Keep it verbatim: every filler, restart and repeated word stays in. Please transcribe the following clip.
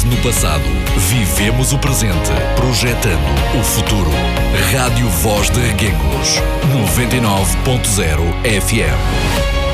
no passado, vivemos o presente, projetando o futuro. Rádio Voz de Reguengos, noventa e nove ponto zero F M.